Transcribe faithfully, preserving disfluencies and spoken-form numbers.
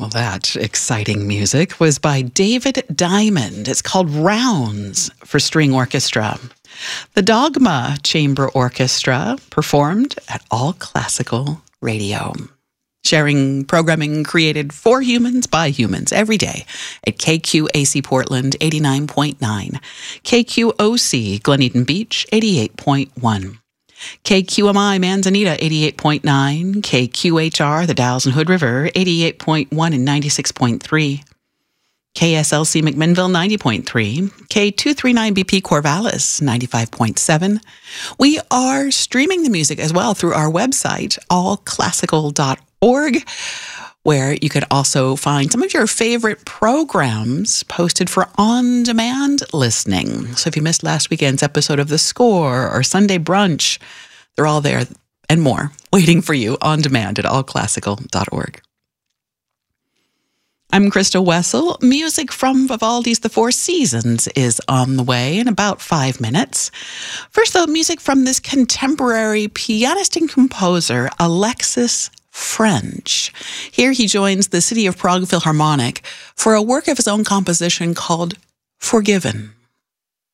Well, that exciting music was by David Diamond. It's called Rounds for String Orchestra. The Dogma Chamber Orchestra performed at All Classical Radio, sharing programming created for humans by humans every day at K Q A C Portland eighty-nine point nine, K Q O C Glen Eden Beach eighty-eight point one, K Q M I Manzanita eighty-eight point nine, K Q H R the Dalles and Hood River eighty-eight point one and ninety-six point three, K S L C McMinnville ninety point three, K two thirty-nine B P Corvallis ninety-five point seven. We are streaming the music as well through our website, all classical dot org, where you can also find some of your favorite programs posted for on-demand listening. So if you missed last weekend's episode of The Score or Sunday Brunch, they're all there and more waiting for you on demand at all classical dot org. I'm Krista Wessel. Music from Vivaldi's The Four Seasons is on the way in about five minutes. First, though, music from this contemporary pianist and composer, Alexis French. Here he joins the City of Prague Philharmonic for a work of his own composition called Forgiven.